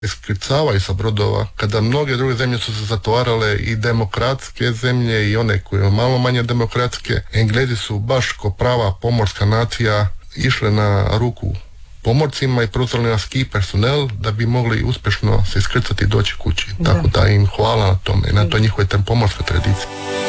iskrcavaju sa brodova, kada mnoge druge zemlje su se zatvarale, i demokratske zemlje i one koje malo manje demokratske, Englezi su baš ko prava pomorska nacija išle na ruku pomorcima i preuzeli na ski personel da bi mogli uspješno se iskrcati i doći kući. Tako da im hvala na tome i na toj njihove pomorskoj tradiciji.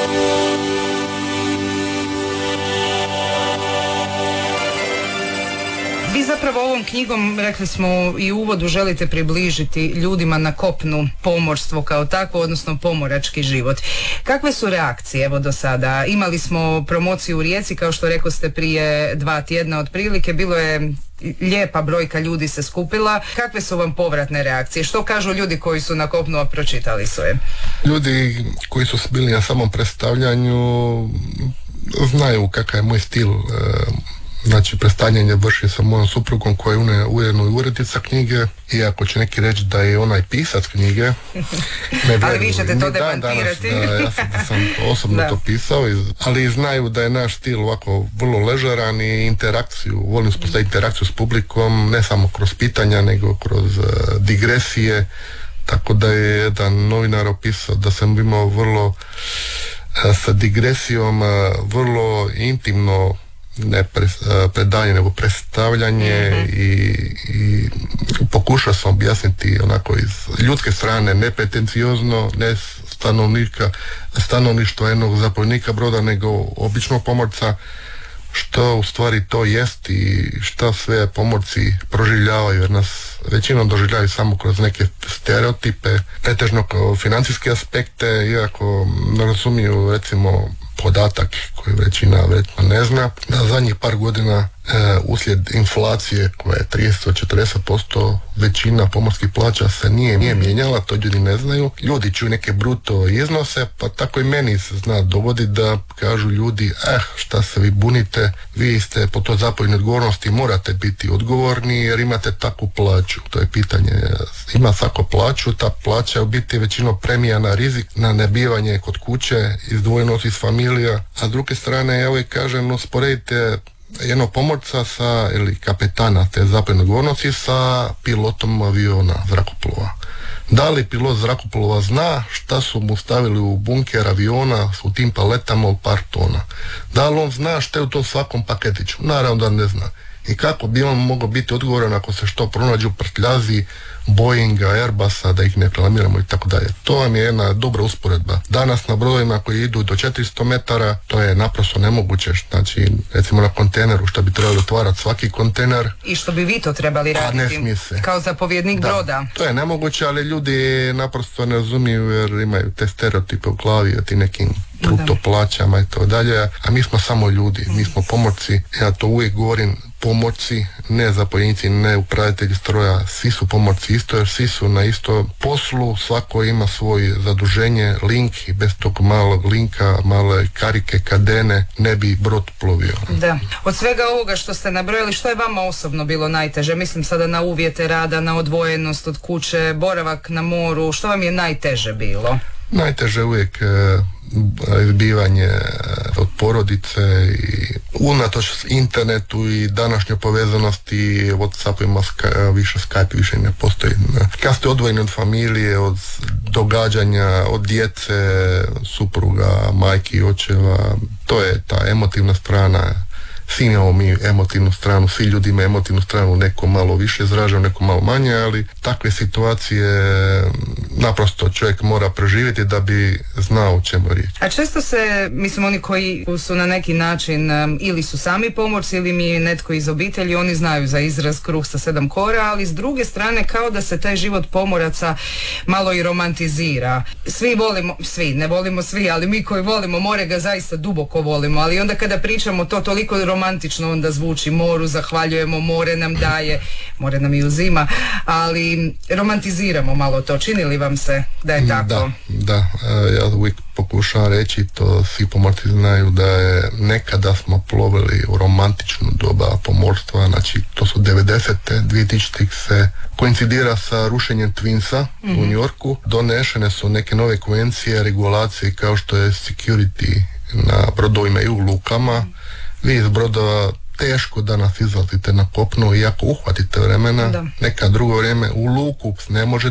Vi zapravo ovom knjigom, rekli smo i u uvodu, želite približiti ljudima na kopnu pomorstvo kao takvo, odnosno pomorački život. Kakve su reakcije evo do sada? Imali smo promociju u Rijeci, kao što rekoste, prije 2 tjedna otprilike, bilo je lijepa brojka ljudi se skupila. Kakve su vam povratne reakcije? Što kažu ljudi koji su na kopnu, a pročitali su je? Ljudi koji su bili na samom predstavljanju znaju kakav je moj stil. Znači, predstavljanje vrši sa mojom suprugom koja je ujedno i urednica knjige, iako će neki reći da je onaj pisac knjige. Ali vi ćete to demantirati. Ja sam osobno to pisao, ali znaju da je naš stil ovako vrlo ležeran i interakciju, volim uspostaviti interakciju s publikom, ne samo kroz pitanja, nego kroz digresije, tako da je jedan novinar opisao da sam imao vrlo sa digresijom vrlo intimno ne predanje nego predstavljanje i pokušao sam objasniti onako iz ljudske strane, ne pretenciozno, ne stanovništva jednog zapovjednika broda, nego običnog pomorca, što u stvari to jest i šta sve pomorci proživljavaju, jer nas većinom doživljavaju samo kroz neke stereotipe, pretežno financijske aspekte, iako ne razumiju recimo podatak koji većina vjerojatno ne zna, da zadnjih par godina uslijed inflacije koja je 30-40%, većina pomorskih plaća se nije mijenjala, to ljudi ne znaju. Ljudi čuju neke bruto iznose, pa tako i meni se zna dogoditi da kažu ljudi, šta se vi bunite, vi ste po toj zapovjednoj odgovornosti, morate biti odgovorni jer imate takvu plaću. To je pitanje, ima svako plaću, ta plaća je u biti većinom premija na rizik, na nebivanje kod kuće, izdvojenost iz familija, a s druge strane, ja uvijek kažem, usporedite jednog pomorca ili kapetana te zapovjedne odgovornosti sa pilotom aviona, zrakoplova. Da li pilot zrakoplova zna šta su mu stavili u bunker aviona u tim paletama od par tona? Da li on zna šta je u tom svakom paketiću? Naravno da ne zna. I kako bi on mogao biti odgovoran ako se što pronađe u prtljazi Boeinga, Airbusa, da ih ne reklamiramo i tako dalje. To vam je jedna dobra usporedba. Danas na brodovima koji idu do 400 metara, to je naprosto nemoguće. Znači, recimo na kontejneru, što bi trebali otvarati svaki kontejner. I što bi vi to trebali raditi? Ne smije se. Kao zapovjednik broda. To je nemoguće, ali ljudi naprosto ne razumiju jer imaju te stereotipe u glavi o ti nekim bruto plaćama i to dalje. A mi smo samo ljudi, mi smo pomorci. Ja to uvijek govorim, pomorci, ne zapovjednici, ne upravitelji stroja, svi su pomorci isto jer svi su na isto poslu, svako ima svoje zaduženje, link i bez tog malog linka, male karike, kadene, ne bi brod plovio. Da. Od svega ovoga što ste nabrojali, što je vama osobno bilo najteže? Mislim sada na uvjete rada, na odvojenost od kuće, boravak na moru, što vam je najteže bilo? Najteže uvijek izbivanje od porodice i unatoč internetu i današnjoj povezanosti WhatsAppima, više Skype više ne postoji. Kad ste odvojeni od familije, od događanja, od djece, supruga, majki i očeva, to je ta emotivna strana. Svi imamo mi emotivnu stranu, svi ljudi imaju emotivnu stranu, neko malo više izražava, neko malo manje, ali takve situacije naprosto čovjek mora preživjeti da bi znao o čemu je riječ. A često se, mislim, oni koji su na neki način ili su sami pomorci ili mi je netko iz obitelji, oni znaju za izraz kruh sa 7 kora, ali s druge strane kao da se taj život pomoraca malo i romantizira. Svi volimo, ne volimo svi, ali mi koji volimo more ga zaista duboko volimo, ali onda kada pričamo to toliko romantično onda zvuči, moru zahvaljujemo, more nam daje, more nam i uzima, ali romantiziramo malo to. Čini li vam se da je tako? Da, ja uvijek pokušavam reći, to svi pomorci znaju, da je nekada smo plovili u romantičnu doba pomorstva, znači to su 90-te, 2000-ih se koincidira sa rušenjem Twinsa u New Yorku, donešene su neke nove konvencije, regulacije kao što je security na brodovima i u lukama. Vi iz brodova teško da nas izlazite na kopno i ako uhvatite vremena, neka drugo vrijeme u luku ne možete